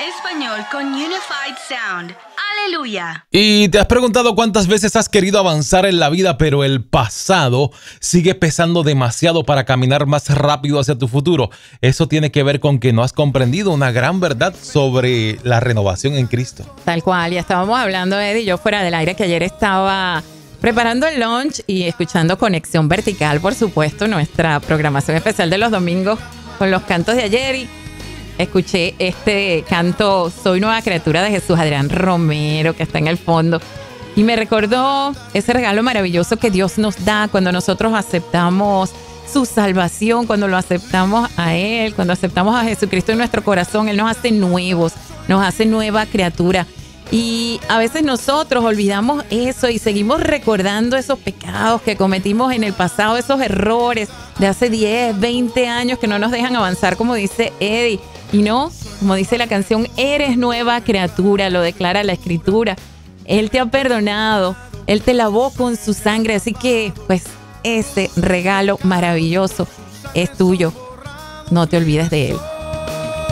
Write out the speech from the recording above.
español con Unified Sound. ¡Aleluya! Y te has preguntado cuántas veces has querido avanzar en la vida, pero el pasado sigue pesando demasiado para caminar más rápido hacia tu futuro. Eso tiene que ver con que no has comprendido una gran verdad sobre la renovación en Cristo. Tal cual, ya estábamos hablando, Eddie y yo fuera del aire, que ayer estaba preparando el lunch y escuchando Conexión Vertical, por supuesto, nuestra programación especial de los domingos con los cantos de ayer, y escuché este canto Soy Nueva Criatura de Jesús Adrián Romero, que está en el fondo, y me recordó ese regalo maravilloso que Dios nos da cuando nosotros aceptamos su salvación, cuando lo aceptamos a Él, cuando aceptamos a Jesucristo en nuestro corazón. Él nos hace nuevos, nos hace nueva criatura. Y a veces nosotros olvidamos eso y seguimos recordando esos pecados que cometimos en el pasado, esos errores de hace 10, 20 años que no nos dejan avanzar, como dice Eddie. Y no, como dice la canción, eres nueva criatura, lo declara la Escritura. Él te ha perdonado, Él te lavó con su sangre, así que pues ese regalo maravilloso es tuyo. No te olvides de Él.